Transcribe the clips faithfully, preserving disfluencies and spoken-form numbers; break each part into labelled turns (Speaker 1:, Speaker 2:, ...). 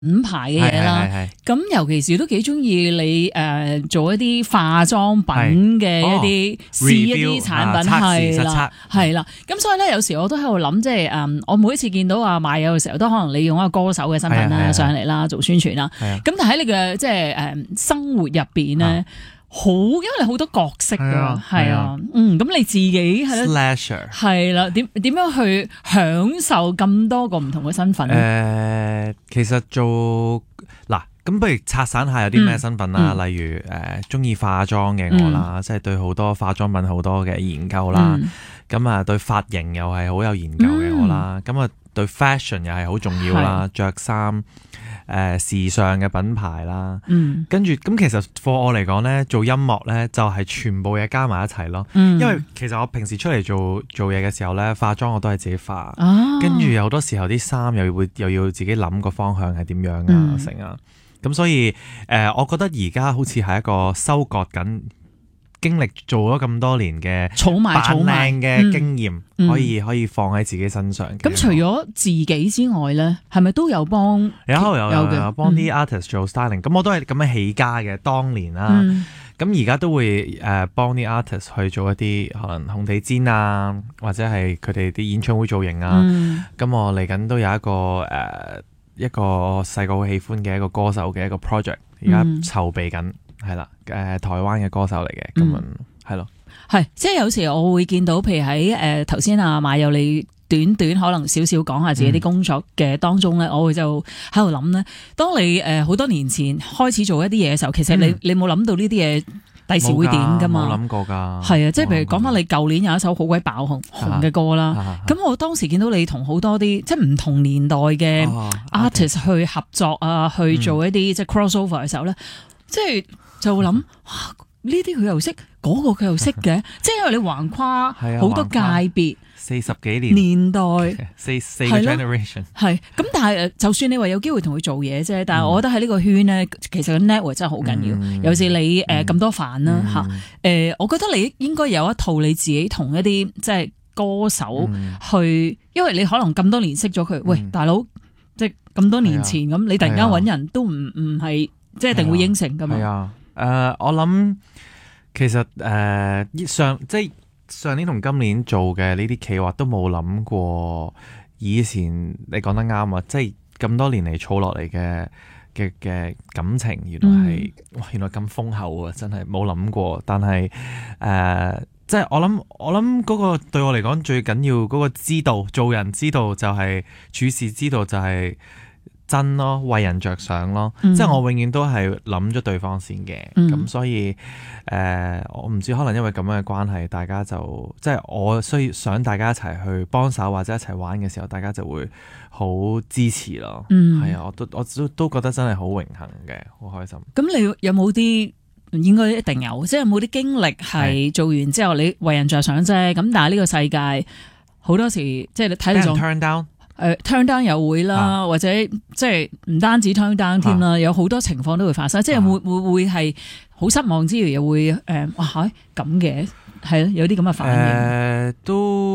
Speaker 1: 品牌嘅嘢啦，咁尤其是都幾中意你誒、呃、做一啲化妝品嘅一啲試、哦、一啲產品係啦，係啦，咁所以咧有時我都喺度諗，即係誒我每一次見到阿馬友嘅時候，都可能你用一個歌手嘅身份啦上嚟啦做宣傳啦，咁但喺你嘅即係誒生活入邊咧。好，因為好多角色㗎，係啊，嗯，咁你自己係咯，係啦，點點樣去享受咁多個唔同嘅身份咧？誒、
Speaker 2: 呃，其實做嗱，咁不如拆散下有啲咩身份啦、嗯，例如誒中意化妝嘅我啦，嗯、即係對好多化妝品好多嘅研究啦，咁、嗯、啊對髮型又係好有研究嘅我啦，咁、嗯、啊對 fashion 又係好重要啦，着衫。誒、呃、時尚嘅品牌啦，嗯、跟住咁其實 for 我嚟講咧，做音樂咧就係、是、全部嘢加埋一齊咯、嗯。因為其實我平時出嚟做做嘢嘅時候咧，化妝我都係自己化，啊、跟住有好多時候啲衫又會又要自己諗個方向係點樣啊，成啊、嗯。咁所以誒、呃，我覺得而家好似係一個收割緊。經歷做咗咁多年嘅扮靚嘅經驗，嗯、可以可以放喺自己身上。
Speaker 1: 咁、嗯、除咗自己之外咧，係咪都有幫？
Speaker 2: 有有有有幫啲 artist 做 styling。咁、嗯、我都係咁樣起家嘅，當年啦。咁而家都會誒幫啲 artist 去做一啲可能紅地氈啊，或者係佢哋啲演唱會造型啊。咁、嗯、我嚟緊都有一個誒、呃、一個細個好喜歡嘅一個歌手嘅一個 project， 而家籌備緊。嗯係啦，誒、呃，台灣嘅歌手嚟嘅，咁樣係咯，
Speaker 1: 係，即係有時我會見到，譬如喺誒頭先阿馬友你短短可能少少講下自己啲工作嘅當中咧、嗯，我會就喺度諗咧，當你誒好、呃、多年前開始做一啲嘢嘅時候，其實你、嗯、你冇諗到呢啲嘢第時會點噶嘛？
Speaker 2: 冇諗過噶，
Speaker 1: 係啊，即係譬如講翻你舊年有一首好鬼爆紅紅嘅歌啦，咁我當時見到你同好多啲即係唔同年代嘅 artist 去合作啊，去做一啲、嗯、即係 crossover 嘅時候咧，即係。就會諗哇，呢啲佢又識，嗰、那個佢又識嘅，即係因為你橫跨好多界別，
Speaker 2: 四十幾年
Speaker 1: 年代，
Speaker 2: 四四個 generation，
Speaker 1: 係咁。但係就算你話有機會同佢做嘢啫，但係我覺得喺呢個圈咧，其實個 network 真係好緊要。嗯、有時你誒咁、呃、多飯啦嚇，誒、嗯呃，我覺得你應該有一套你自己同一啲即係歌手去，嗯、因為你可能咁多年識咗佢、嗯，喂大佬，即係咁多年前咁，你突然間揾人都唔唔係即係一定會應承㗎嘛。
Speaker 2: 誒、uh，我諗其實誒、呃、上即係上年同今年做嘅呢啲企劃都冇諗過，以前你講得啱啊！即係咁多年嚟儲落嚟嘅嘅嘅感情，原來係、嗯、哇，原來咁豐厚啊！真係冇諗過。但係誒、呃，即係我諗我諗嗰個對我嚟講最緊要嗰個知道，做人知道就係、是、處事之道就係、是。真咯，為人着想咯，嗯、即係我永遠都係諗咗對方先嘅，咁、嗯、所以誒、呃，我唔知可能因為咁樣嘅關係，大家就即係我需要想大家一齊去幫手或者一齊玩嘅時候，大家就會好支持咯。嗯，係啊，我都我都都覺得真係好榮幸嘅，好開心。
Speaker 1: 咁你有冇啲應該一定有，即係有冇啲經歷係做完之後你為人着想啫？咁但係呢個世界好多時即係你睇你仲。誒、uh, turn down 又會啦、啊，或者即係唔單止 turn down 添啦、啊，有好多情況都會發生，啊、即係會會會係好失望之餘，又會誒、呃、哇嚇咁嘅，係咯，有啲咁嘅反應。誒、呃、
Speaker 2: 都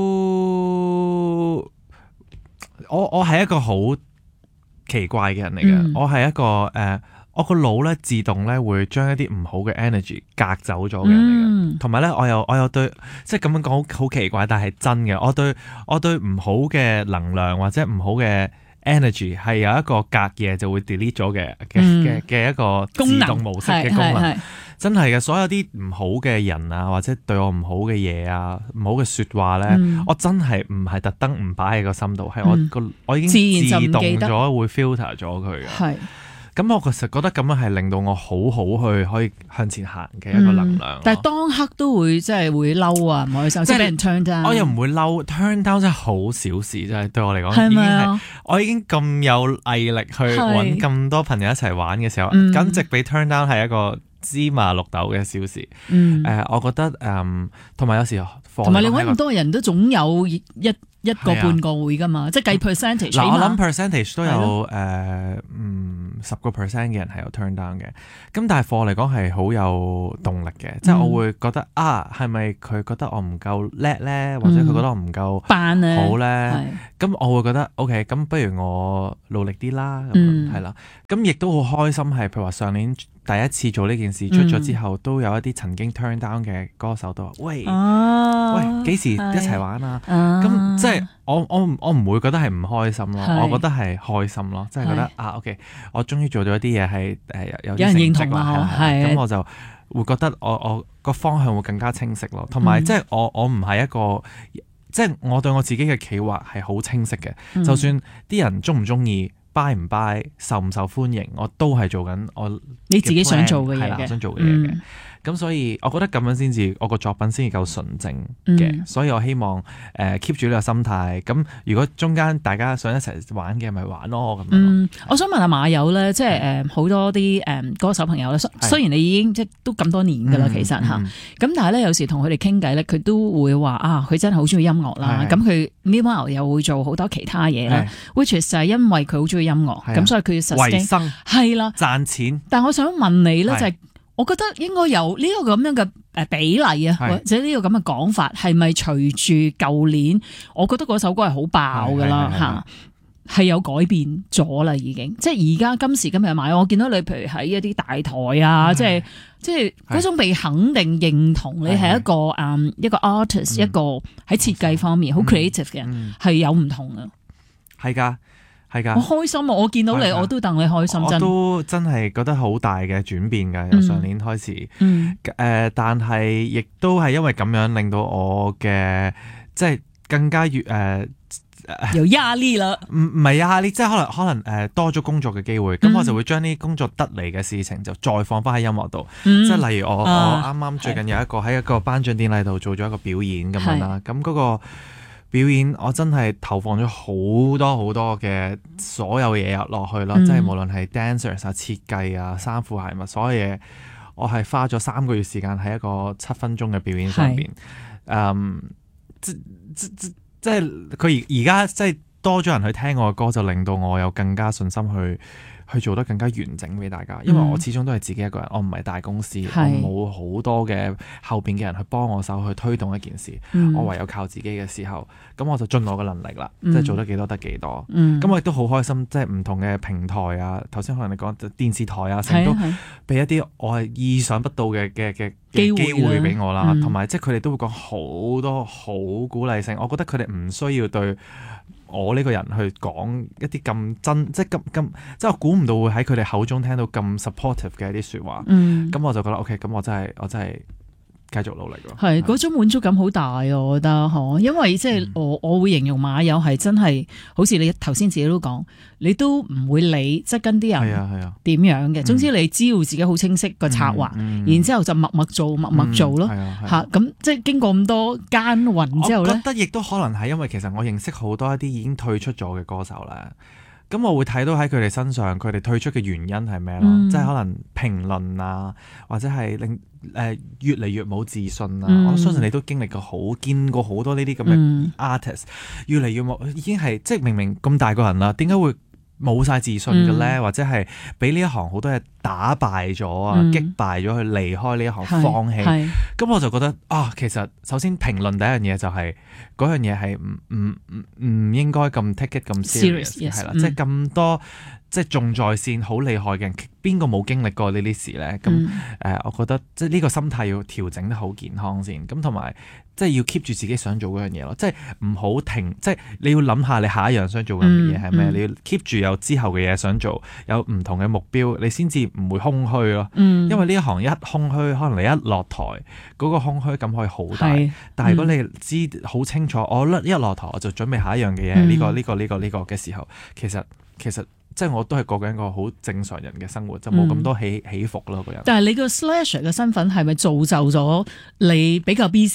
Speaker 2: 我我係一個好奇怪嘅人嚟嘅、嗯，我係一個誒。呃我個腦咧自動咧會將一啲唔好嘅 energy 隔走咗嘅人嚟嘅，同埋咧我又我又對即係咁樣講好奇怪，但係真嘅，我對我對唔好嘅能量或者唔好嘅 energy 係有一個隔夜就會 delete 咗嘅嘅嘅嘅一個自動模式嘅功能，功能真係嘅。所有啲唔好嘅人啊，或者對我唔好嘅嘢啊，唔好嘅説話咧、嗯，我真係唔係特登唔擺喺個心度，係、嗯、我個我已經自動咗會 filter 咗佢嘅。咁我其實覺得咁樣係令到我好好去可以向前行嘅一個能量、嗯。但係當刻都會即係會嬲啊，唔開心，即係俾人 turn down。我又唔會嬲 turn down 真係好小事，真係對我嚟講已經係我已經咁有毅力去揾咁多朋友一齊玩嘅時候，簡直俾 turn down 係一個芝麻綠豆嘅小事。嗯，誒、呃，我覺得誒，同、嗯、埋有，有時同埋你揾咁多人都總有一。一個半個會噶嘛，啊、即係計 percentage。嗱，我諗 percentage 都有誒，嗯， 十個 percent 嘅人係有 turn down 嘅。咁但係課嚟講係好有動力嘅，即係、嗯、我會覺得啊，係咪佢覺得我唔夠叻咧，或者佢覺得我唔夠好咧？咁、嗯、我會覺得 OK，咁不如我努力啲啦，咁係、嗯、啦。咁亦都好開心係，譬如話上年第一次做呢件事出咗之後，嗯、都有一啲曾經 turn down 嘅歌手都話：喂，啊、喂，幾時一齊玩啊？咁即係我我我唔會覺得係唔開心咯，我覺得係開心咯，即係覺得啊 OK，我終於做咗一啲嘢係誒有啲成績啦，係咁我就會覺得我我個方向會更加清晰咯，同埋即係我我唔係一個即係我對我自己嘅企劃係好清晰嘅，嗯、就算啲人中唔中意。buy 唔 buy 受唔受歡迎，我都係做緊我
Speaker 1: 你自己想做嘅嘢嘅，
Speaker 2: 想做嘅嘢嘅。咁、嗯、所以我覺得咁樣先至我個作品先至夠純正嘅。嗯、所以我希望誒 keep 住呢個心態。咁如果中間大家想一齊玩嘅，咪玩咯咁樣。
Speaker 1: 嗯，我想問下馬友咧，即係誒好多啲誒歌手朋友咧，雖然你已經即係都咁多年㗎啦，其實嚇。咁、嗯嗯、但係咧，有時同佢哋傾偈咧，佢都會話啊，佢真係好中意音樂啦。咁佢 meanwhile 又會做好多其他嘢啦 which is 就係因為佢好中意音樂，咁、啊、所以佢要實
Speaker 2: 維生
Speaker 1: 係啦，
Speaker 2: 賺錢。
Speaker 1: 但係我想問你咧，就係、是、我覺得應該有呢個咁樣嘅誒比例啊，或者呢個咁嘅講法，係咪隨住舊年，我覺得嗰首歌係好爆噶啦吓，係有改變咗啦，已經。即係而家今時今日買，我見到你譬如喺一啲大台啊，即係即係嗰種被肯定認同，你係一個誒、嗯、一個 artist，、嗯、一個喺設計方面好 creative 嘅人，係、嗯、有唔同啊。係
Speaker 2: 噶。係噶，
Speaker 1: 我開心啊！我見到你，我都戥你開心。
Speaker 2: 我都真係覺得好大嘅轉變㗎，由上年開始。嗯。誒、呃，但係亦都係因為咁樣令到我嘅即係更加越誒、呃、
Speaker 1: 有壓力啦。
Speaker 2: 唔唔係壓力，即係可能可能誒多咗工作嘅機會，咁、嗯、我就會將啲工作得嚟嘅事情就再放翻喺音樂度。嗯、即係例如我、啊、我啱啱最近有一個喺一個頒獎典禮度做咗一個表演咁樣啦，咁嗰、嗰個。表演我真係投放咗好多好多嘅所有嘢入落去啦，嗯、即係無論係 dancers 啊、設計啊、衫褲鞋襪所有嘢，我係花咗三個月時間喺一個七分鐘嘅表演上邊。誒、嗯，即即即即係佢而而家即係多咗人去聽我嘅歌，就令到我有更加信心去。去做得更加完整俾大家，因為我始終都係自己一個人，我唔係大公司，是我冇好多嘅後邊嘅人去幫我手去推動一件事，嗯、我唯有靠自己嘅時候，咁我就盡我嘅能力啦，嗯、即係做得幾多得幾多。咁、嗯、我亦都好開心，即係唔同嘅平台啊，頭先可能你講電視台啊，成日都俾一啲我係意想不到嘅嘅嘅機會俾我啦，同埋、嗯、即係佢哋都會講好多好鼓勵性，我覺得佢哋唔需要對我呢個人去講一啲咁真，即係咁咁，即係我估唔到會喺佢哋口中聽到咁 supportive 嘅一啲説話。嗯，咁我就覺得 OK，咁我真係我真係繼續努力咯。係嗰種滿足感好大啊！我覺得嗬，因為即係我我會形容馬友係真係，好似你頭先自己都講，你都唔會理即係跟啲人係啊係啊點樣嘅。總之你知道自己好清晰個策劃，嗯嗯、然之後就默默做默默做咯嚇。咁即係經過咁多耕耘之後咧，我覺得亦都可能係因為其實我認識好多一啲已經退出咗嘅歌手啦。咁我會睇到喺佢哋身上，佢哋退出嘅原因係咩咯？嗯、即係可能評論啊，或者係令誒、呃、越嚟越冇自信啊。嗯、我相信你都經歷過好，見過好多呢啲咁嘅 artist，、嗯、越嚟越冇，已經係即係明明咁大個人啦，點解會冇晒自信嘅咧？嗯、或者係俾呢一行好多嘢打敗咗啊，嗯、擊敗咗佢離開呢一行，放棄。咁我就覺得啊，其實首先評論第一樣嘢就係、是。嗰樣嘢係唔唔唔唔應該咁 take it 咁 serious 係啦，即係咁多即係仲在線好厲害嘅人，邊個冇經歷過呢啲事咧？咁誒、嗯呃，我覺得即係呢個心態要調整得好健康先，咁同埋即係要 keep 住自己想做嗰樣嘢咯，即係唔好停，即係你要諗下你下一樣想做嘅嘢係咩？嗯嗯、你要 keep 住有之後嘅嘢想做，有唔同嘅目標，你先至唔會空虛咯。嗯、因為呢一行一空虛，可能你一落台嗰、嗰個空虛感可以好大，是但係如果你知好清楚，我一落台我就準備下一樣嘅嘢，呢、嗯呢個呢、呢個呢、呢個呢、呢個嘅時候，其實其實即係我都係過緊一個好正常人嘅生活，就冇咁多起起伏咯，個人。但係你個 slasher 嘅身份係咪造就咗你比較 busy 啊？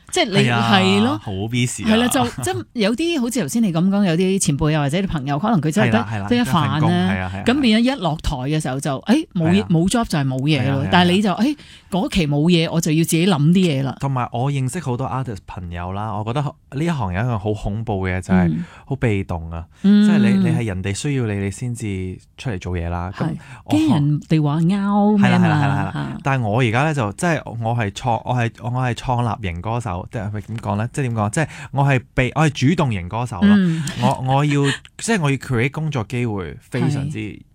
Speaker 1: 即係你係咯，
Speaker 2: 好 busy
Speaker 1: 係啦，就即係有啲好似頭先你咁講，有啲前輩啊或者啲朋友，可能佢真係得得一飯咧，咁變咗一落台嘅時候就誒冇冇 job 就係冇嘢咯。但係你就誒嗰期冇嘢，我就要自己諗啲嘢啦。
Speaker 2: 同埋我認識好多 artist 朋友啦，我覺得呢一行有一樣好恐怖嘅就係好被動啊，即係你你係人哋需要你，你先至出嚟做嘢啦。咁
Speaker 1: 驚人哋話拗咩嘛？
Speaker 2: 但係我而家咧就即係我係創我係我係創立型歌手，即係點講咧？即係點講？即係我係被我係主動型歌手咯。我我要即係我要 create 工作機會非常之